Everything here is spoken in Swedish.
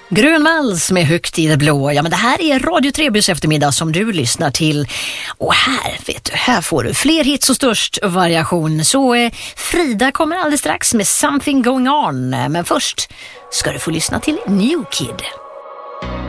Grönvalls med Högt i det blå. Ja, men det här är Radio Trebys eftermiddag som du lyssnar till. Och här, vet du, här får du fler hits och störst variation. Så Frida kommer alldeles strax med Something Going On. Men först ska du få lyssna till New Kid.